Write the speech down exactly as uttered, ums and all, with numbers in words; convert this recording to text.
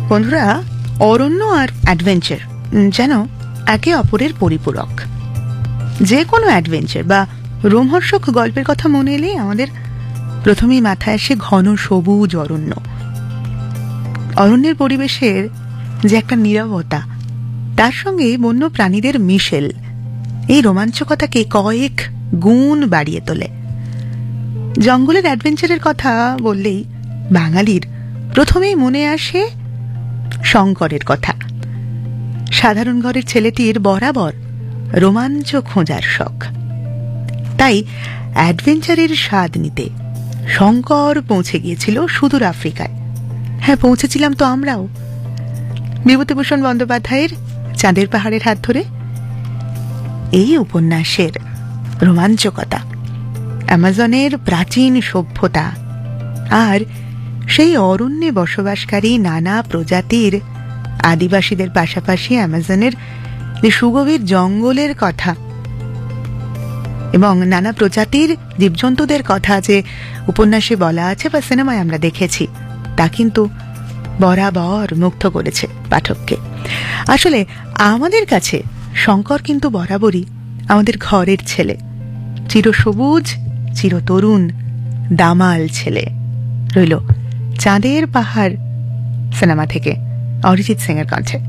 বন্ধুরা, অরণ্য আর অ্যাডভেঞ্চার যেন একে অপরের পরিপূরক। যে কোনো অ্যাডভেঞ্চার বা রোমহর্ষক গল্পের কথা মনে এলেই আমাদের প্রথমেই মাথায় আসে ঘন সবুজ অরণ্য। অরণ্যের পরিবেশের যে একটা নীরবতা, তার সঙ্গে বন্য প্রাণীদের মিশেল, এই রোমাঞ্চকতাকে কয়েক গুণ বাড়িয়ে তোলে। জঙ্গলের অ্যাডভেঞ্চারের কথা বললেই বাঙালির প্রথমেই মনে আসে শঙ্করের কথা। সাধারণ ঘরের ছেলেটির বরাবর রোমাঞ্চ খোঁজার শখ, তাই অ্যাডভেঞ্চারের স্বাদ নিতে শঙ্কর পৌঁছে গিয়েছিল সুদূর আফ্রিকায়। হ্যাঁ, পৌঁছেছিলাম তো আমরাও। বিভূতিভূষণ বন্দ্যোপাধ্যায়ের চাঁদের পাহাড়ের হাত ধরে এই উপন্যাসের রোমাঞ্চকতা, অ্যামাজনের প্রাচীন সভ্যতা আর সেই অরণ্যে বসবাসকারী নানা প্রজাতির আদিবাসীদের পাশাপাশি অ্যামাজনের যে সুগভীর জঙ্গলের কথা এবং নানা প্রজাতির জীবজন্তুদের কথা যে উপন্যাসে বলা আছে বা সিনেমায় আমরা দেখেছি, তা কিন্তু বরাবর মুগ্ধ করেছে পাঠককে। আসলে আমাদের কাছে শঙ্কর কিন্তু বরাবরই আমাদের ঘরের ছেলে, চিরসবুজ চিরতরুণ দামাল ছেলে। রইল চাঁদের পাহাড় সিনেমা থেকে অরিজিৎ সিং এর কণ্ঠে।